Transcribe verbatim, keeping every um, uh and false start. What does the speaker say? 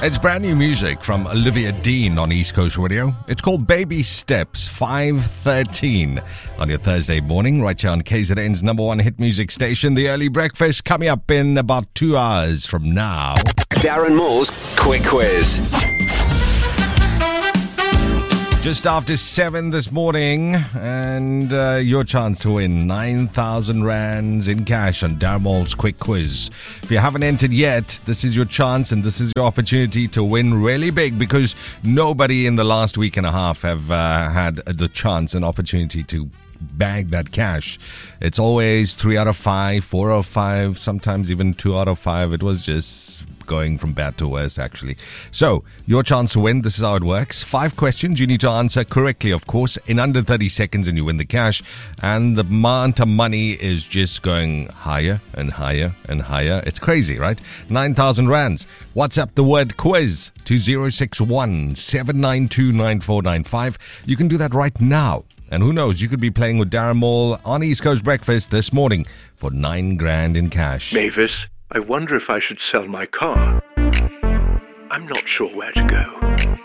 It's brand new music from Olivia Dean on East Coast Radio. It's called Baby Steps, five thirteen on your Thursday morning, right here on K Z N's number one hit music station, The Early Breakfast, coming up in about two hours from now. Darren Moore's Quick Quiz. Just after seven this morning, and uh, your chance to win nine thousand rands in cash on Darren Moore's Quick Quiz. If you haven't entered yet, this is your chance and this is your opportunity to win really big, because nobody in the last week and a half have uh, had the chance and opportunity to bag that cash. It's always three out of five, four out of five, sometimes even two out of five. It was just going from bad to worse, actually. So, your chance to win, this is how it works. Five questions you need to answer correctly, of course, in under thirty seconds, and you win the cash. And the amount of money is just going higher and higher and higher. It's crazy, right? nine thousand rands. WhatsApp the word quiz to zero six one, seven nine two, nine four nine five. You can do that right now. And who knows, you could be playing with Darren Moore on East Coast Breakfast this morning for nine grand in cash. Mavis, I wonder if I should sell my car. I'm not sure where to go.